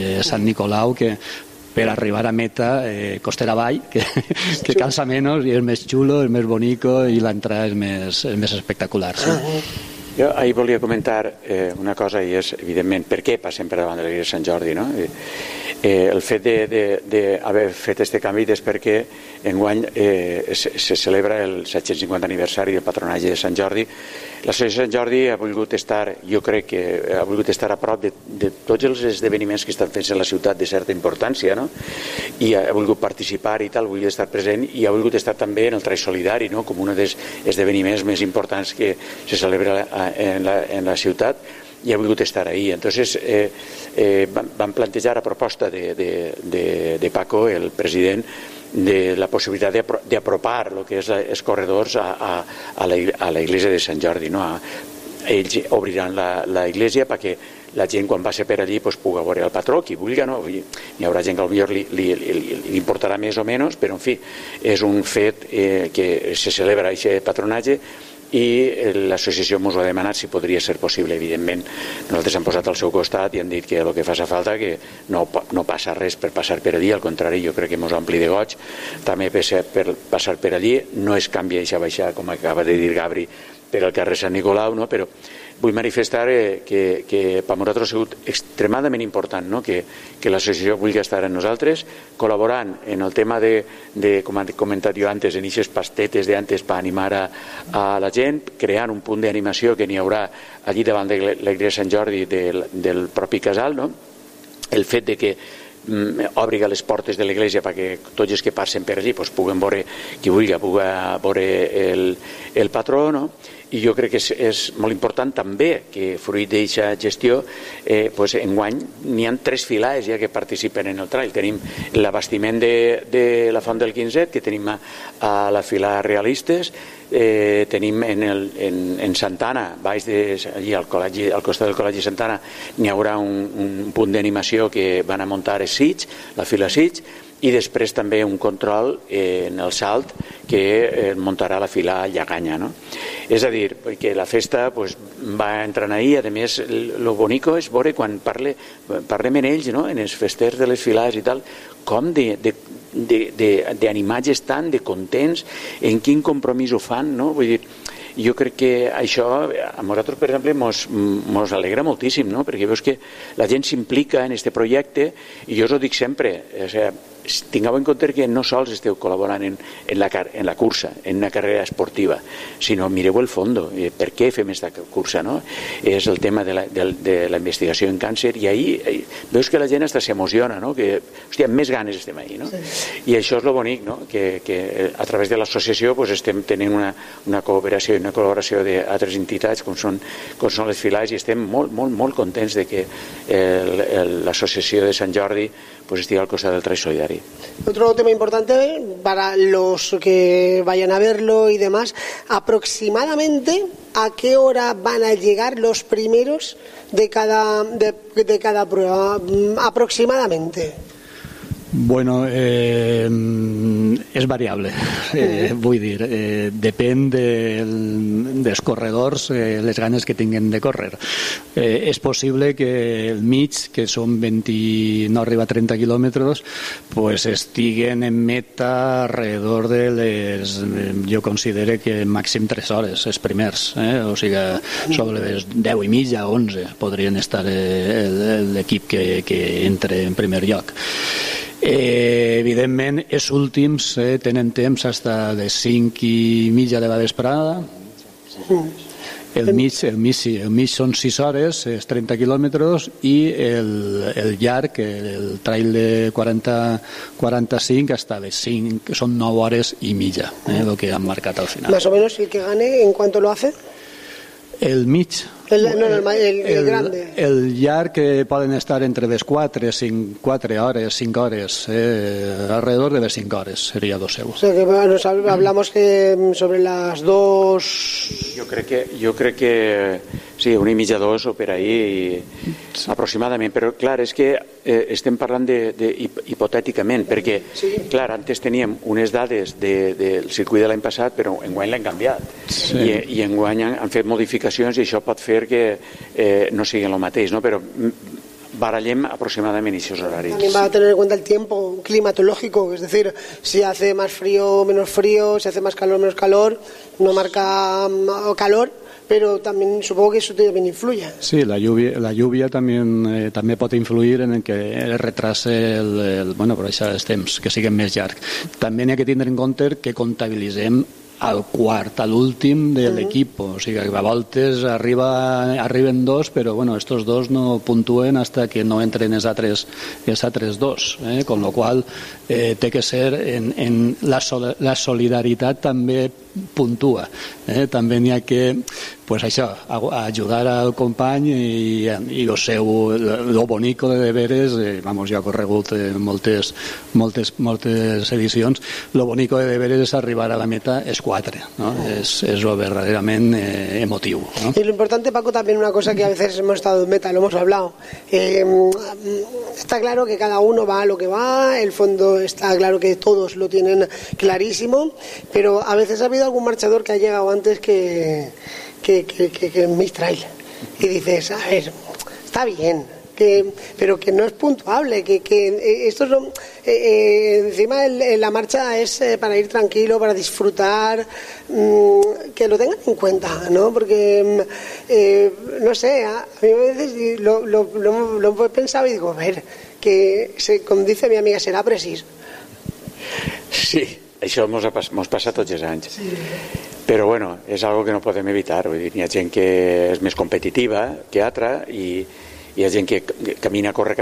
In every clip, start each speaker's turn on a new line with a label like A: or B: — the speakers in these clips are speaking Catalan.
A: Sant Nicolau, que per arribar a meta costera avall, que cansa menys i és més xulo, és més bonico i l'entrada és més espectacular.
B: Jo ahir volia comentar una cosa, i és, evidentment, per què passem per davant de l'església de Sant Jordi, no? El fet d'haver fet aquest canvi és perquè enguany se celebra el 750 aniversari del patronatge de Sant Jordi. L'associació de Sant Jordi ha volgut estar, jo crec que ha volgut estar a prop de tots els esdeveniments que estan fent en la ciutat de certa importància, no? I ha volgut participar i tal, ha volgut estar present, i ha volgut estar també en el Trai Solidari, no? Com un dels esdeveniments més importants que se celebra en la ciutat, i ha volgut estar ahí. Entonces van plantejar a proposta de Paco, el president, de la possibilitat d'apropar el que és els corredors a la iglesia de Sant Jordi, no? Ells obriran la iglesia perquè la gent quan passi per allí pugui veure el patró, qui vulgui, no? Hi haurà gent que potser li importarà més o menys, però en fi, és un fet que se celebra aquest patronatge, i l'associació ens ho ha demanat si podria ser possible. Evidentment nosaltres hem posat al seu costat i hem dit que el que faci falta, que no passa res per passar per allí, al contrari, jo crec que ens ompli de goig també per passar per allí. No es canvia aquesta baixada, com acaba de dir Gabri, per al carrer Sant Nicolau, no? Però vull manifestar que per nosaltres ha sigut extremadament important, no? Que l'associació vulgui estar amb nosaltres, col·laborant en el tema com he comentat jo antes, en aquestes pastetes d'antes per animar a la gent, creant un punt d'animació que n'hi haurà allí davant de l'església de Sant Jordi del propi casal, no? El fet de que obriga les portes de l'església perquè tots els que passen per allí puguen veure, qui vulgui veure el patró, no? I jo crec que és molt important també que fruit d'aquesta gestió enguany n'hi ha 3 filades ja que participen en el trail. Tenim l'abastiment de la Font del Quinzet, que tenim a la fila Realistes, tenim en Santana, allí al costat del Col·legi Santana, n'hi haurà un punt d'animació que van a muntar els Sitges, la fila Sitges, i després també un control en el Salt que muntarà la fila Lleganya, no? És a dir, que la festa va entrant ahí. A més, lo bonico és veure quan parlem en ells, no? En els festers de les filades i tal, com d'animatges tan, de contents, en quin compromís ho fan, no? Vull dir, jo crec que això a nosaltres, per exemple, mos alegra moltíssim, no? Perquè veus que la gent s'implica en aquest projecte, i jo us ho dic sempre, tingueu en compte que no sols esteu col·laborant en la cursa, en una carrera esportiva, sinó mireu el fondo, per què fem aquesta cursa, no? És el tema de la investigació en càncer, i ahir veus que la gent hasta s'emociona, no? Que, hòstia, amb més ganes estem ahir, no? I això és lo bonic, no? Que a través de l'associació estem tenint una cooperació i una col·laboració d'altres entitats com són les filades, i estem molt contents de que l'associació de Sant Jordi estigui al costat del Trai Solidari.
C: Otro tema importante para los que vayan a verlo y demás, aproximadamente ¿a qué hora van a llegar los primeros de cada prueba? Aproximadamente.
A: Bueno, és variable, vull dir, depèn dels corredors, les ganes que tinguin de córrer. És possible que el mig, que són 20, no arriba a 30 quilòmetres, estiguen en meta alrededor de les, jo considero que màxim 3 hores, els primers, o sigui, sobre les 10 i mitja, 11 podrien estar l'equip que entre en primer lloc. Evidentment, els últims tenen temps fins a les 5 i mitja de la vesprada. El mig són 6 hores, és 30 quilòmetres, i el llarg, el trail de 40-45 hasta les 5, són 9 hores i mitja, el que han marcat al final.
C: Más o menos el que gane, ¿en cuánto lo hace?
A: El mig,
C: el grande.
A: El llarg que poden estar entre les 4 hores, 5 hores, alrededor de les 5 hores seria lo seu.
C: O sea que hablamos que sobre las 2...
B: Jo crec que sí, 1 i mitja, 2 o per ahí aproximadament, però clar, és que estem parlant hipotèticament, perquè clar, antes teníem unes dades del circuit de l'any passat, però enguany l'han canviat, i enguany han fet modificacions, i això pot fer que no sigui el mateix, no? Però barallem aproximadamente esos horarios.
C: También va a tener en cuenta el tiempo climatológico, es decir, si hace más frío, menos frío, si hace más calor, menos calor, no marca calor, pero también supongo que eso también influye.
A: Sí, la lluvia también pot influir en el que retrase bueno, per això els temps, que siguin més llargs. També n'hi ha que tindre en compte que comptabilitzem al quart, a l'últim de l'equip, o sigui que a voltes arriben dos, però bueno, estos dos no puntuen hasta que no entren els altres dos, con lo qual té que ser en la solidaritat també puntua, també n'hi ha que pues això, ajudar al company i lo bonico de deberes, vamos, jo he corregut moltes edicions, lo bonico de deberes és arribar a la meta és 4, ¿no? Es lo verdaderament emotiu, ¿no?
C: Y lo importante, Paco, también una cosa que a veces hemos estado en meta, lo hemos hablado, está claro que cada uno va a lo que va, el fondo está claro que todos lo tienen clarísimo, pero a veces ha habido algún marchador que ha llegado antes que Mistral, y dices, a ver, está bien, pero que no es puntuable, que esto es encima la marcha es para ir tranquilo, para disfrutar, que lo tengan en cuenta, ¿no? Porque no sé, a mí a veces lo he pensado y digo, a ver, como dice mi amiga, será preciso.
B: Sí, això mos passa tots els anys. Sí. Però bueno, és algo que no podem evitar. Vull dir, hi ha gent que és més competitiva que altra i hi ha gent que camina, corre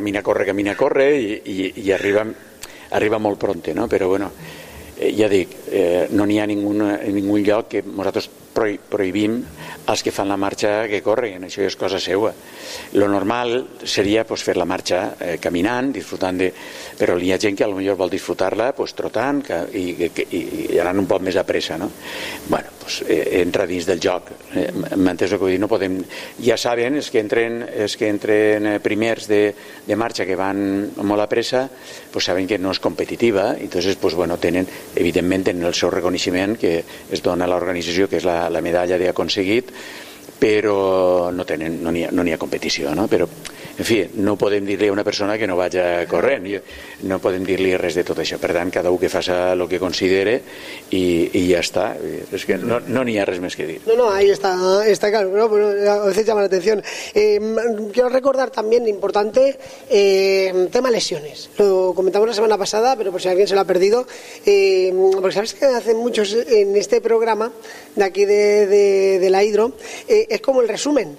B: i arriba molt pronte, no? Però bueno, ja dic, no n'hi ha en ningú lloc que nosaltres prohibim als que fan la marxa que corren, això és cosa seva. Lo normal seria pues, fer la marxa caminant, disfrutant però hi ha gent que potser vol disfrutar-la pues, trotant i anant un poc més a pressa, no? Bueno, pues, entra dins del joc. M'entens el que vull dir? No podem... Ja saben, els que entren primers de marxa que van molt a pressa, pues, saben que no és competitiva i entonces, pues, bueno, evidentment tenen el seu reconeixement que es dona a l'organització, que és la medalla d'aconseguit, però no n'hi ha competició, no? Però, en fi, no podem dir-li a una persona que no vagi corrent, no podem dir-li res de tot això. Per tant, cada un que faci el que considere i ja està. És que no n'hi ha res més que dir.
C: No, ahí está claro, ¿no? Pero a veces llama la atención. Quiero recordar también, importante, tema lesiones. Lo comentamos la semana pasada, pero por si alguien se lo ha perdido, porque sabes que hacen muchos en este programa de aquí de la Hidro, es como el resumen,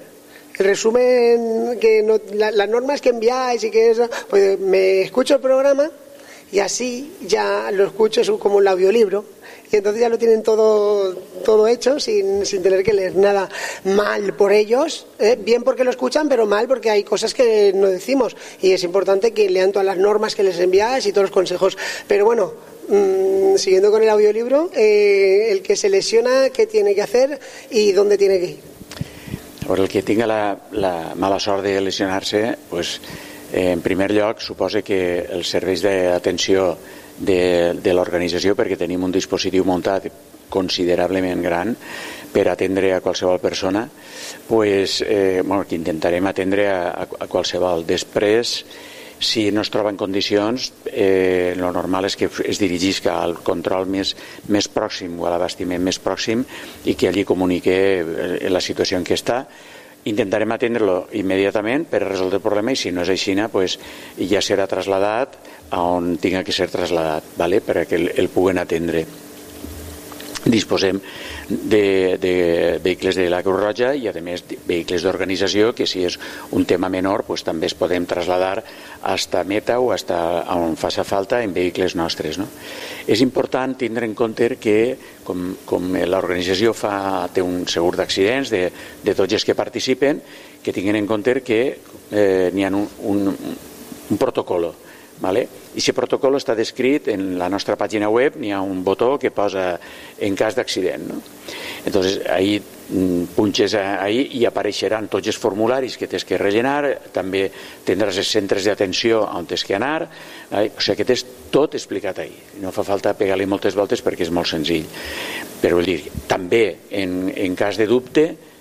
C: que las normas que enviáis y que eso, pues me escucho el programa y así ya lo escucho, es como un audiolibro y entonces ya lo tienen todo hecho sin tener que leer nada mal por ellos, bien porque lo escuchan, pero mal porque hay cosas que no decimos y es importante que lean todas las normas que les enviáis y todos los consejos, pero bueno, siguiendo con el audiolibro, el que se lesiona, qué tiene que hacer y dónde tiene que ir.
B: El que tinga la mala sort de lesionar-se, pues, en primer lloc suposa que els serveis d'atenció de l'organització, perquè tenim un dispositiu muntat considerablement gran per atendre a qualsevol persona, pues, que intentarem atendre a qualsevol. Després, si no es troba en condicions, el normal és que es dirigisca al control més pròxim o a l'abastiment més pròxim i que allí comunique la situació en què està. Intentarem atendre-lo immediatament per resoldre el problema i si no és així, pues, ja serà trasladat a on tinga que ser trasladat, ¿vale? Perquè el puguen atendre. Disposem de vehicles de la Creu Roja i a més vehicles d'organització que si és un tema menor pues, també es podem trasladar hasta meta o hasta on faci falta en vehicles nostres, no? És important tindre en compte que com l'organització té un segur d'accidents de tots els que participen, que tinguin en compte que n'hi ha un protocolo, ¿vale? I aquest protocol està descrit en la nostra pàgina web, n'hi ha un botó que posa en cas d'accident, no? Entonces ahí punxes ahí i apareixeran tots els formularis que tens que rellenar, també tindràs els centres d'atenció on tens que anar, o sigui que tens tot explicat ahí, no fa falta pegar-li moltes voltes perquè és molt senzill. Però vull dir, també en cas de dubte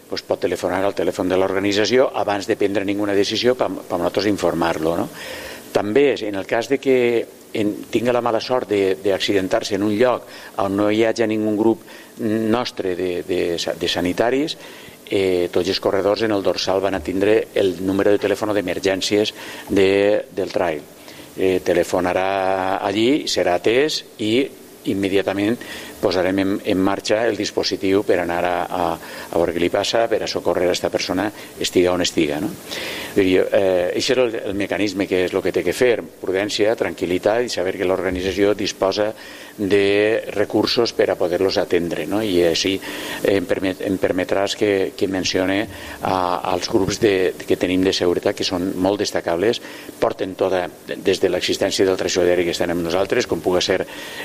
B: pues pot telefonar al telèfon de l'organització abans de prendre ninguna decisió per nosaltres informar-lo, no? També, en el cas de que tingui la mala sort d'accidentar-se en un lloc on no hi hagi ningú grup nostre de sanitaris, tots els corredors en el dorsal van a tindre el número de telèfon d'emergències del trail. Telefonarà allí, serà atès i immediatament posarem en marxa el dispositiu per anar a veure què li passa, per a socórrer a aquesta persona estiga on estiga, no? Això és el mecanisme que és el que té que fer: prudència, tranquil·litat i saber que l'organització disposa de recursos per a poder-los atendre, no? I així em permetràs que mencione als grups que tenim de seguretat, que són molt destacables, porten tota, des de l'existència del tresorer que estan amb nosaltres, com pugui ser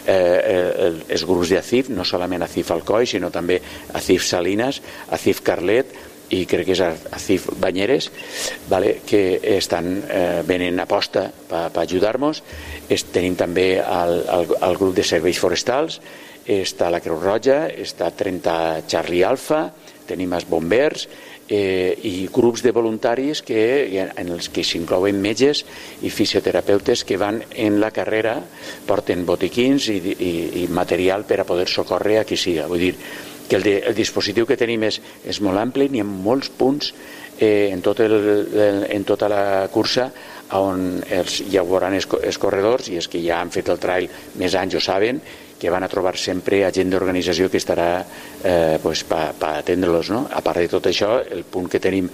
B: els grups de ACIF, no solament ACIF Alcoi, sinó també ACIF Salinas, ACIF Carlet i crec que és ACIF Banyeres, que venen a posta per ajudar-nos. Tenim també el grup de serveis forestals, està la Creu Roja, està 30 Charlie Alfa, tenim els bombers i grups de voluntaris en els que s'inclouen metges i fisioterapeutes que van en la carrera, porten botiquins i material per a poder socórrer a qui siga. Vull dir que el dispositiu que tenim és molt ampli, n'hi ha molts punts en tota la cursa on ja ho veuran els corredors, i els que ja han fet el trail més anys ho saben, que van a trobar sempre gent d'organització que estarà per atendre-los, no? A part de tot això, el punt que tenim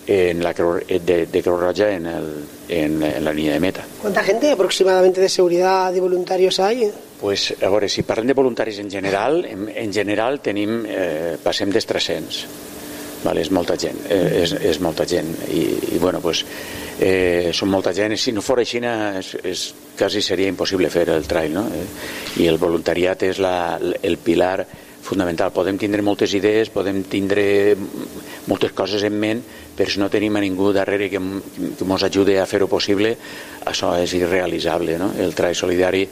B: de Creu Roja en la línea de meta.
C: ¿Cuánta gente aproximadamente de seguridad y voluntarios hay?
B: Pues, a veure, si parlem de voluntaris en general tenim, passem dels 300. És molta gent, és molta gent i bueno, són molta gent. Si no fos així quasi seria impossible fer el trail, no? I el voluntariat és el pilar fundamental. Podem tindre moltes idees, podem tindre moltes coses en ment, però si no tenim a ningú darrere que ens ajudi a fer-ho possible, això és irrealitzable, no? El trail solidari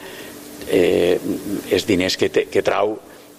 B: és diners que trau,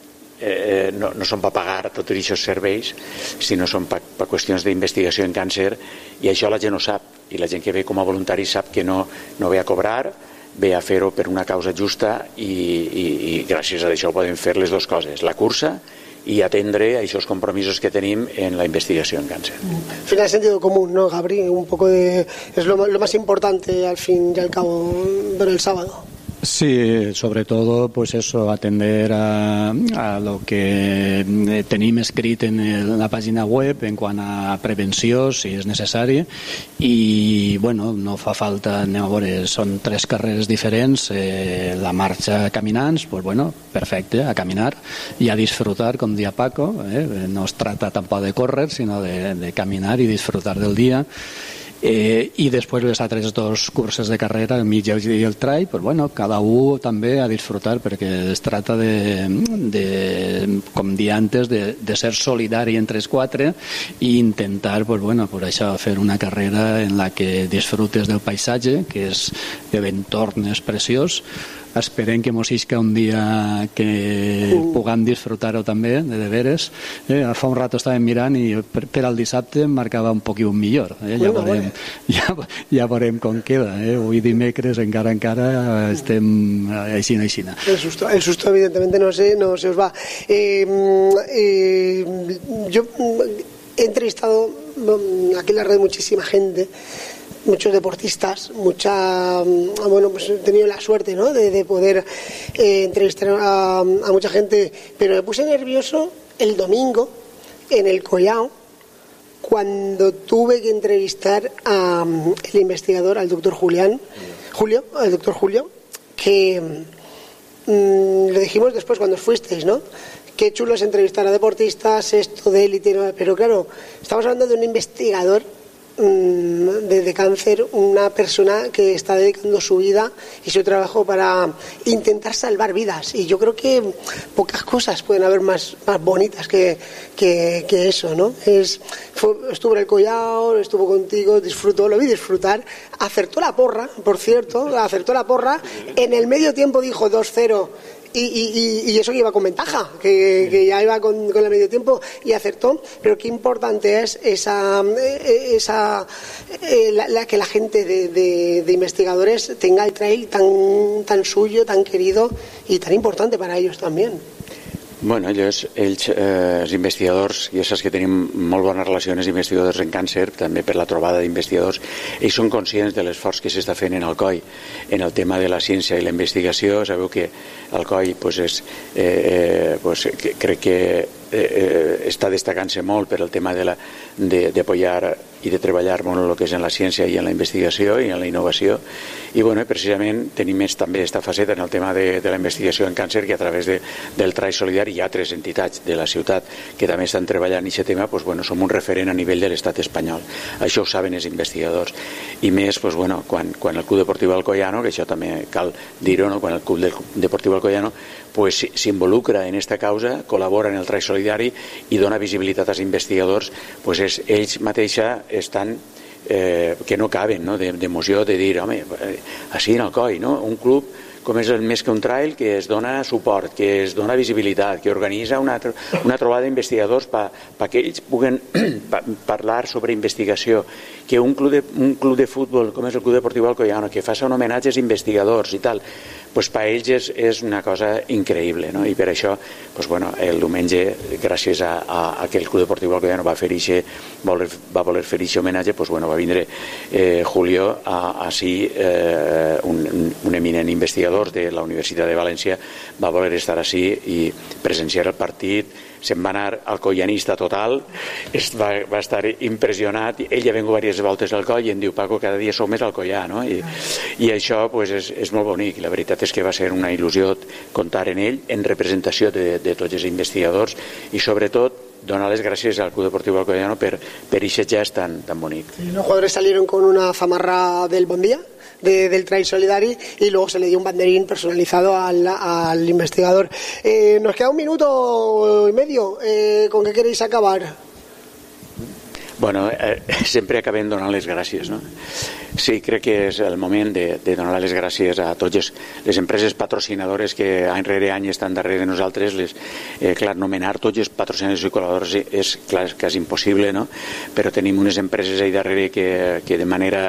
B: no són per pagar tots aquests serveis, sinó són per qüestions d'investigació en càncer, i això la gent ho sap, i la gent que ve com a voluntari sap que no ve a cobrar, ve a fer-ho per una causa justa, i gràcies a això podem fer les dues coses, la cursa y atendre a esos compromisos que tenim en la investigació en càncer.
C: Al final, sentido común, ¿no, Gabri? Un poco es lo más importante al fin y al cabo ver el sábado.
A: Sí, sobre todo pues eso, atender a lo que tenim escrit en la pàgina web en quant a prevenció, si és necessari, i bueno, no fa falta, anem a veure, són 3 carreres diferents, la marxa caminants, pues bueno, perfecte, a caminar i a disfrutar, com dia Paco, no es trata tampoc de córrer, sinó de caminar i disfrutar del dia. I després les altres 2 curses de carrera, el mitjà i el trail, pues bueno, cada un també a disfrutar, perquè es trata de com dir antes, de ser solidari entre els 4 i intentar, pues bueno, per això fer una carrera en la que disfrutes del paisatge, que és l'entorn és preciós. Esperem que mos isca un dia que puguem disfrutar-ho també, de veres. Fa un rato estàvem mirant i per al dissabte em marcava un poquillo millor. Ja veurem com queda. Avui dimecres encara estem aixina.
C: El susto evidentemente no se os va. Yo he entrevistado aquí en la red muchísima gente, muchos deportistas, bueno, pues he tenido la suerte, ¿no?, de poder entrevistar a mucha gente, pero me puse nervioso el domingo en el Collao cuando tuve que entrevistar al investigador, al doctor Julio, que le dijimos después cuando fuisteis, ¿no?, qué chulo es entrevistar a deportistas, esto de élite, ¿no? Pero claro, estamos hablando de un investigador de cáncer, una persona que está dedicando su vida y su trabajo para intentar salvar vidas, y yo creo que pocas cosas pueden haber más bonitas que eso, ¿no? Estuvo en el Collao, estuvo contigo, lo vi disfrutar, acertó la porra, por cierto, en el medio tiempo dijo 2-0 y eso que iba con ventaja, que ya iba con el medio tiempo y acertó. Pero qué importante es que la gente de investigadores tenga el trail tan suyo, tan querido y tan importante para ellos también.
B: Bueno, ells els investigadors, ja saps que tenim molt bones relacions investigadors en càncer, també per la trobada d'investigadors, ells són conscients de l'esforç que s'està fent en el COI en el tema de la ciència i la investigació. Sabeu que el COI crec que està destacant-se molt per el tema d'apoyar i de treballar molt en el que és en la ciència i en la investigació i en la innovació, i precisament tenim també aquesta faceta en el tema de la investigació en càncer, que a través del TRAI Solidari hi ha 3 entitats de la ciutat que també estan treballant en aquest tema. Som un referent a nivell de l'estat espanyol, això ho saben els investigadors, i més quan el Club Deportiu Alcoyano, que això també cal dir-ho, quan el Club Deportiu Alcoyano s'involucra en aquesta causa, col·labora en el TRAI Solidari i dona visibilitat als investigadors, ells mateixos estan que no caben d'emoció de dir, home, així en el COI, un club com és el Més que un Trail, que es dona suport, que es dona visibilitat, que organitza una trobada d'investigadors perquè ells puguen parlar sobre investigació, que un club de futbol com és el Club Deportiu Alcoyano, que faci un homenatge als investigadors i tal, per ells és una cosa increïble, i per això el diumenge, gràcies a que el Club Deportiu Alcoyano va voler fer aquest homenatge, va vindre Julio, així un eminent investigador de la Universitat de València, va voler estar així i presenciar el partit. Se'n va anar alcoyanista total, va estar impressionat. Ell ja ha vingut diverses voltes al coll i em diu, Paco, cada dia sou més alcoyà, i això és molt bonic. La veritat és que va ser una il·lusió comptar en ell, en representació de tots els investigadors, i sobretot donar les gràcies al Club Deportiu Alcoyano per aquest gest tan bonic.
C: Los jugadores salieron con una zamarra del Bon Día, del Trail Solidari, y luego se le dio un banderín personalizado al investigador. Nos queda 1 minuto y medio. ¿Con qué queréis acabar?
B: Bueno, sempre acabem donant les gràcies, Sí, crec que és el moment de donar les gràcies a totes les empreses patrocinadores que any rere any estan darrere de nosaltres. Clar, nomenar tots els patrocinadors i col·laboradors és clar que és impossible, però tenim unes empreses ahí darrere que de manera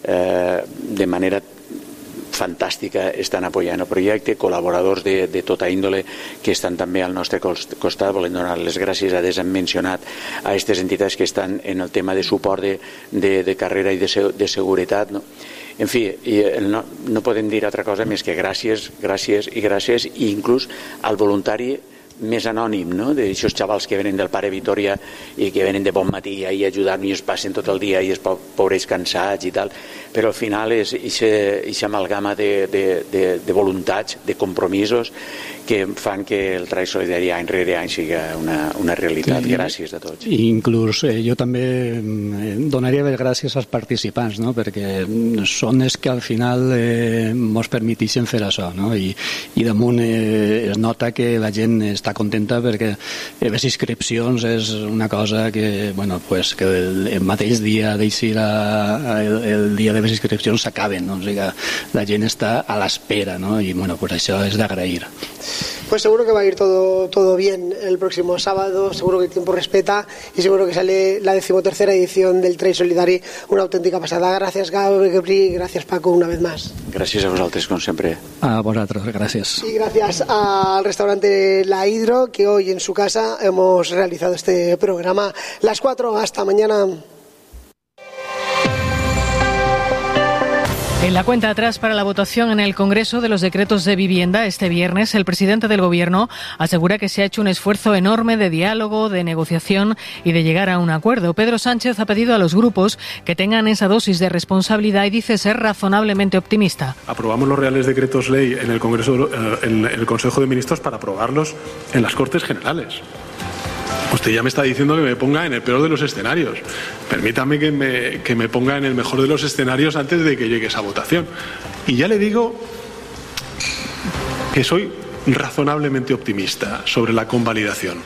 B: fantàstica estan apoyant el projecte, col·laboradors de tota índole que estan també al nostre costat. Volem donar les gràcies, hem mencionat a aquestes entitats que estan en el tema de suport de carrera i de seguretat. En fi, no podem dir altra cosa més que gràcies, gràcies i gràcies, i inclús al voluntari més anònim, d'aixòs xavals que venen del Pare Vitòria i que venen de bon matí a ajudar-nos i es passen tot el dia i els pobres cansats i tal, però al final és aquesta amalgama de voluntats, de compromisos que fan que el Trail Solidari any rere any sigui una realitat. Gràcies a tots.
A: Inclús jo també donaria les gràcies als participants, perquè són els que al final ens permeteixen fer això, i damunt es nota que la gent està contenta perquè les inscripcions és una cosa que el mateix dia d'eixir el dia de les inscripcions s'acaben, o sigui, la gent està a l'espera, i això és d'agrair.
C: Pues seguro que va a ir todo bien el próximo sábado, seguro que el tiempo respeta y seguro que sale la 13ª edición del Trail Solidari, una auténtica pasada. Gracias Gabri, gracias Paco una vez más.
B: Gràcies a vosaltres, com sempre.
A: A vosaltres, gracias.
C: Y gracias al restaurante La Hidro, que hoy en su casa hemos realizado este programa. Las 4, hasta mañana.
D: En la cuenta atrás para la votación en el Congreso de los decretos de vivienda este viernes, el presidente del Gobierno asegura que se ha hecho un esfuerzo enorme de diálogo, de negociación y de llegar a un acuerdo. Pedro Sánchez ha pedido a los grupos que tengan esa dosis de responsabilidad y dice ser razonablemente optimista.
E: Aprobamos los reales decretos ley en el Congreso, en el Consejo de Ministros para aprobarlos en las Cortes Generales. Usted ya me está diciendo que me ponga en el peor de los escenarios. Permítame que me ponga en el mejor de los escenarios antes de que llegue esa votación. Y ya le digo que soy razonablemente optimista sobre la convalidación.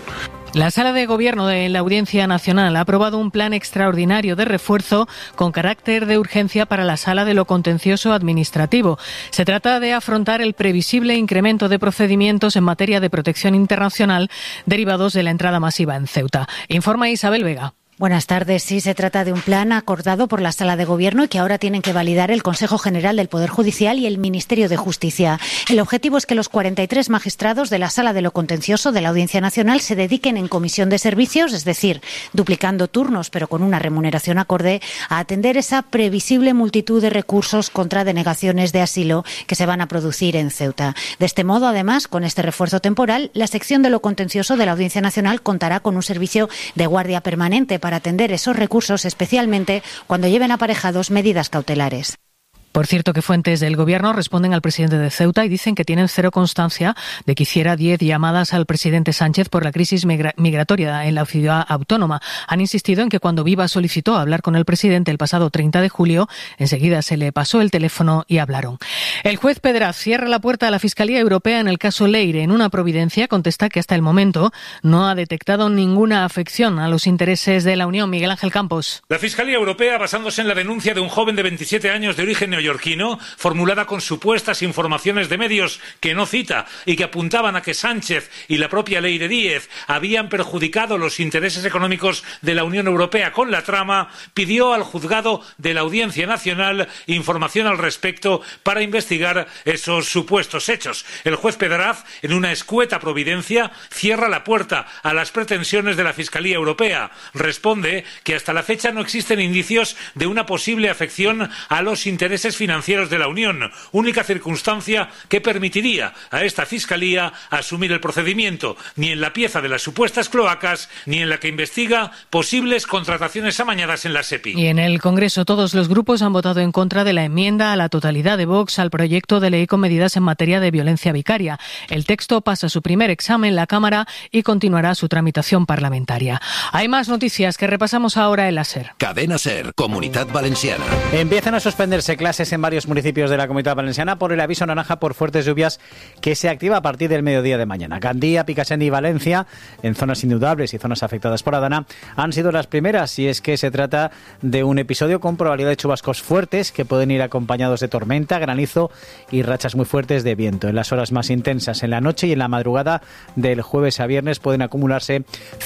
D: La Sala de Gobierno de la Audiencia Nacional ha aprobado un plan extraordinario de refuerzo con carácter de urgencia para la Sala de lo Contencioso Administrativo. Se trata de afrontar el previsible incremento de procedimientos en materia de protección internacional derivados de la entrada masiva en Ceuta. Informa Isabel Vega.
F: Buenas tardes. Sí, se trata de un plan acordado por la Sala de Gobierno y que ahora tienen que validar el Consejo General del Poder Judicial y el Ministerio de Justicia. El objetivo es que los 43 magistrados de la Sala de lo Contencioso de la Audiencia Nacional se dediquen en comisión de servicios, es decir, duplicando turnos pero con una remuneración acorde, a atender esa previsible multitud de recursos contra denegaciones de asilo que se van a producir en Ceuta. De este modo, además, con este refuerzo temporal, la sección de lo contencioso de la Audiencia Nacional contará con un servicio de guardia permanente para atender esos recursos, especialmente cuando lleven aparejados medidas cautelares.
D: Por cierto, que fuentes del Gobierno responden al presidente de Ceuta y dicen que tienen cero constancia de que hiciera 10 llamadas al presidente Sánchez por la crisis migratoria en la ciudad autónoma. Han insistido en que cuando Viva solicitó hablar con el presidente el pasado 30 de julio, enseguida se le pasó el teléfono y hablaron. El juez Pedraz cierra la puerta a la Fiscalía Europea en el caso Leire. En una providencia contesta que hasta el momento no ha detectado ninguna afección a los intereses de la Unión. Miguel Ángel Campos.
G: La Fiscalía Europea, basándose en la denuncia de un joven de 27 años de origen neoyorquino, formulada con supuestas informaciones de medios que no cita y que apuntaban a que Sánchez y la propia Leire Díez habían perjudicado los intereses económicos de la Unión Europea con la trama, pidió al juzgado de la Audiencia Nacional información al respecto para investigar esos supuestos hechos. El juez Pedraz, en una escueta providencia, cierra la puerta a las pretensiones de la Fiscalía Europea. Responde que hasta la fecha no existen indicios de una posible afección a los intereses financieros de la Unión, única circunstancia que permitiría a esta Fiscalía asumir el procedimiento, ni en la pieza de las supuestas cloacas, ni en la que investiga posibles contrataciones amañadas en la SEPI.
D: Y en el Congreso todos los grupos han votado en contra de la enmienda a la totalidad de Vox al proyecto de ley con medidas en materia de violencia vicaria. El texto pasa su primer examen en la Cámara y continuará su tramitación parlamentaria. Hay más noticias que repasamos ahora en la SER.
H: Cadena SER, Comunitat Valenciana.
I: Empiezan a suspenderse clases en varios municipios de la Comunidad Valenciana por el aviso naranja por fuertes lluvias que se activa a partir del mediodía de mañana. Gandía, Picassent y Valencia, en zonas indudables y zonas afectadas por Adana, han sido las primeras, y es que se trata de un episodio con probabilidad de chubascos fuertes que pueden ir acompañados de tormenta, granizo y rachas muy fuertes de viento. En las horas más intensas, en la noche y en la madrugada del jueves a viernes, pueden acumularse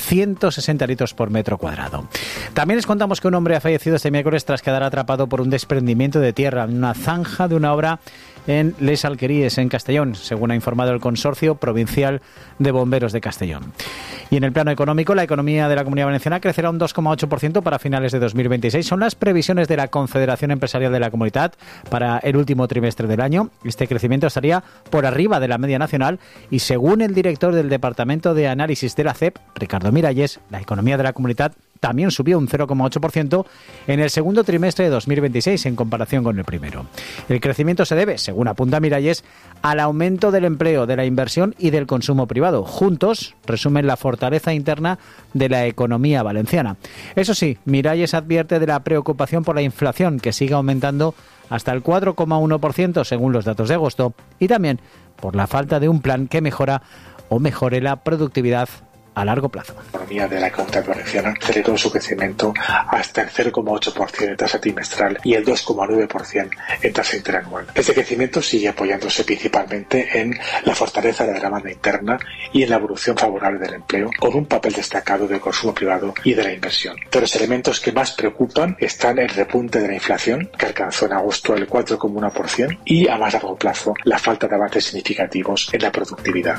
I: 160 litros por metro cuadrado. También les contamos que un hombre ha fallecido este miércoles tras quedar atrapado por un desprendimiento de tierra en una zanja de una obra en Les Alqueríes, en Castellón, según ha informado el Consorcio Provincial de Bomberos de Castellón. Y en el plano económico, la economía de la Comunidad Valenciana crecerá un 2,8% para finales de 2026. Son las previsiones de la Confederación Empresarial de la Comunidad para el último trimestre del año. Este crecimiento estaría por arriba de la media nacional y, según el director del Departamento de Análisis de la CEP, Ricardo Miralles, la economía de la Comunidad también subió un 0,8% en el segundo trimestre de 2026 en comparación con el primero. El crecimiento se debe, según apunta Miralles, al aumento del empleo, de la inversión y del consumo privado. Juntos resumen la fortaleza interna de la economía valenciana. Eso sí, Miralles advierte de la preocupación por la inflación, que sigue aumentando hasta el 4,1% según los datos de agosto, y también por la falta de un plan que mejore la productividad a largo plazo.
J: La economía de la Comunidad Valenciana aceleró su crecimiento hasta el 0,8% en tasa trimestral y el 2,9% en tasa interanual. Este crecimiento sigue apoyándose principalmente en la fortaleza de la demanda interna y en la evolución favorable del empleo, con un papel destacado del consumo privado y de la inversión. De los elementos que más preocupan están el repunte de la inflación, que alcanzó en agosto el 4,1%, y a más largo plazo la falta de avances significativos en la productividad.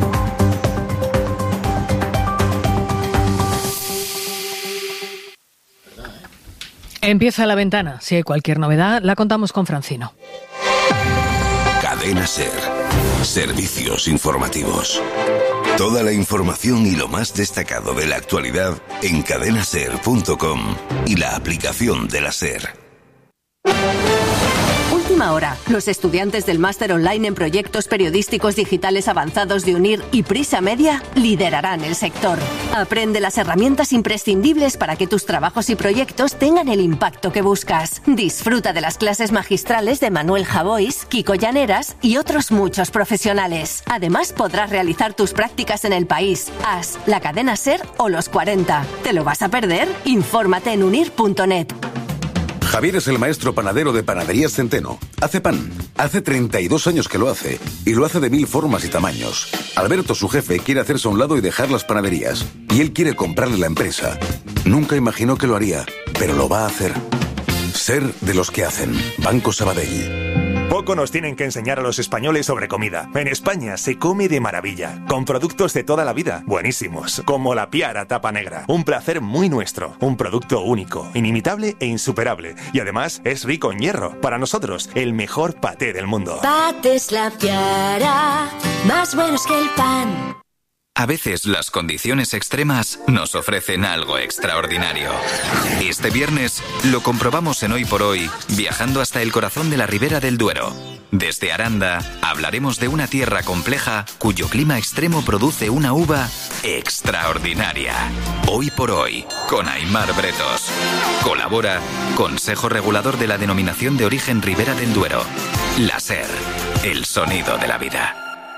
D: Empieza La Ventana. Si hay cualquier novedad, la contamos con Francino.
H: Cadena SER. Servicios informativos. Toda la información y lo más destacado de la actualidad en cadenaser.com y la aplicación de la SER.
K: última hora. Los estudiantes del máster online en proyectos periodísticos digitales avanzados de UNIR y Prisa Media liderarán el sector. Aprende las herramientas imprescindibles para que tus trabajos y proyectos tengan el impacto que buscas. Disfruta de las clases magistrales de Manuel Javois, Kiko Llaneras y otros muchos profesionales. Además, podrás realizar tus prácticas en El País, AS, la cadena SER o Los 40. ¿Te lo vas a perder? Infórmate en unir.net.
L: Javier es el maestro panadero de Panaderías Centeno. Hace pan. Hace 32 años que lo hace. Y lo hace de 1000 formas y tamaños. Alberto, su jefe, quiere hacerse a un lado y dejar las panaderías. Y él quiere comprarle la empresa. Nunca imaginó que lo haría, pero lo va a hacer. Ser de los que hacen. Banco Sabadell.
M: Poco nos tienen que enseñar a los españoles sobre comida. En España se come de maravilla, con productos de toda la vida, buenísimos, como la Piara tapa negra. Un placer muy nuestro, un producto único, inimitable e insuperable. Y además es rico en hierro. Para nosotros, el mejor paté del mundo.
N: Patés La Piara, más buenos que el pan.
O: A veces las condiciones extremas nos ofrecen algo extraordinario. Este viernes lo comprobamos en Hoy por Hoy, viajando hasta el corazón de la Ribera del Duero. Desde Aranda hablaremos de una tierra compleja cuyo clima extremo produce una uva extraordinaria. Hoy por Hoy, con Aimar Bretos. Colabora Consejo Regulador de la Denominación de Origen Ribera del Duero. La SER, el sonido de la vida.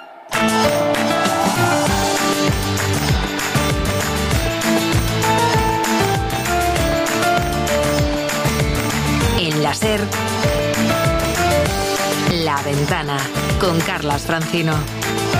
K: En la SER, La Ventana, con Carlas Francino.